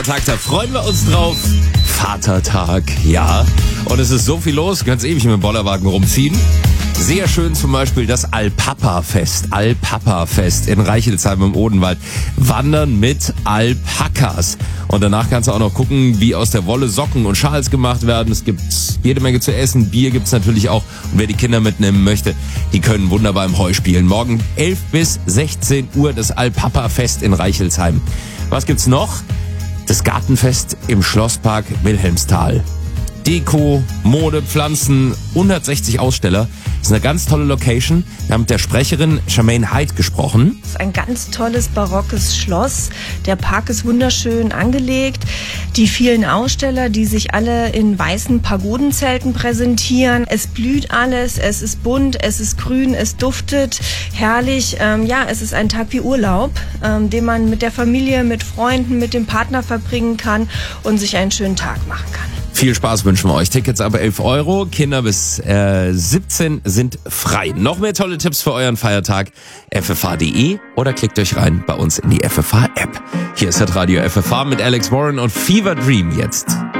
Tag, da freuen wir uns drauf. Vatertag, ja. Und es ist so viel los, ganz ewig mit dem Bollerwagen rumziehen. Sehr schön zum Beispiel das Alpapa-Fest in Reichelsheim im Odenwald. Wandern mit Alpakas. Und danach kannst du auch noch gucken, wie aus der Wolle Socken und Schals gemacht werden. Es gibt jede Menge zu essen. Bier gibt's natürlich auch. Und wer die Kinder mitnehmen möchte, die können wunderbar im Heu spielen. Morgen 11 bis 16 Uhr das Alpapa-Fest in Reichelsheim. Was gibt's noch? Das Gartenfest im Schlosspark Wilhelmsthal. Deko, Mode, Pflanzen, 160 Aussteller. Das ist eine ganz tolle Location. Wir haben mit der Sprecherin Charmaine Hyde gesprochen. Es ist ein ganz tolles barockes Schloss. Der Park ist wunderschön angelegt. Die vielen Aussteller, die sich alle in weißen Pagodenzelten präsentieren. Es blüht alles, es ist bunt, es ist grün, es duftet herrlich. Es ist ein Tag wie Urlaub, den man mit der Familie, mit Freunden, mit dem Partner verbringen kann und sich einen schönen Tag machen kann. Viel Spaß wünschen wir euch. Tickets aber 11 Euro. Kinder bis 17 sind frei. Noch mehr tolle Tipps für euren Feiertag. FFH.de oder klickt euch rein bei uns in die FFH-App. Hier ist das Radio FFH mit Alex Warren und Fever Dream jetzt.